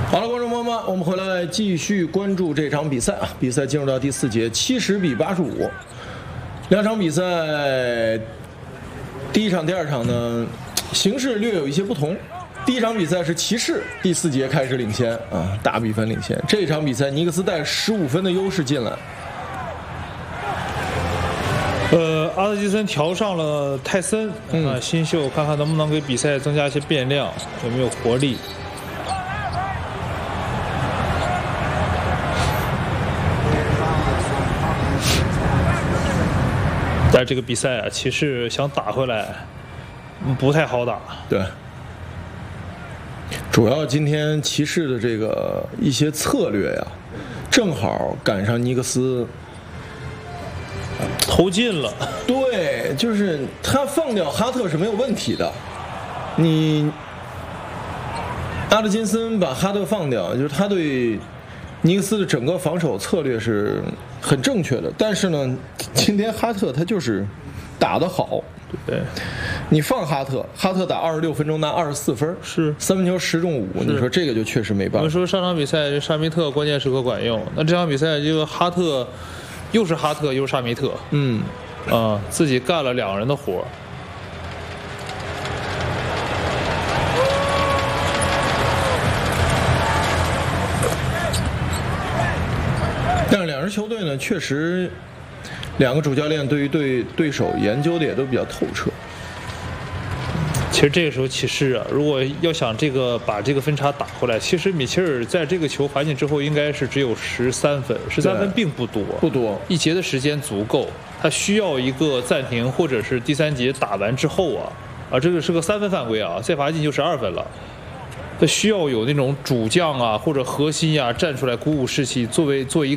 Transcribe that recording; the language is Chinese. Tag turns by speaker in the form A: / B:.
A: 好了，观众朋友们，我们回来继续关注这场比赛啊！比赛进入到第4节，70比85，两场比赛，第一场、第二场呢，形势略有一些不同。第一场比赛是骑士第4节开始领先啊，大比分领先。这场比赛尼克斯带15分的优势进来。
B: 阿德吉森调上了泰森新秀，看看能不能给比赛增加一些变量，有没有活力。但是这个比赛啊，骑士想打回来不太好打。
A: 对，主要今天骑士的这个一些策略呀，正好赶上尼克斯
B: 投进了。
A: 对，就是他放掉哈特是没有问题的，你阿德金森把哈特放掉，就是他对尼克斯的整个防守策略是很正确的。但是呢，今天哈特他就是打得好。
B: 对，
A: 你放哈特打26分钟拿24分，
B: 是
A: 3分球10中5，你说这个就确实没办法。
B: 我们说上场比赛这沙梅特关键时刻管用，那这场比赛这个哈特又是哈特又是沙梅特，自己干了2人的活。
A: 但是两支球队呢，确实两个主教练对于对手研究的也都比较透彻。
B: 其实这个时候骑士啊，如果要想把这个分差打回来，其实米切尔在这个球罚进之后应该是只有13分，13分并不多，
A: 不多，
B: 一节的时间足够，他需要一个暂停，或者是第3节打完之后这个是个3分犯规啊，再罚进就12分了。他需要有那种主将啊或者核心啊站出来鼓舞士气，做一个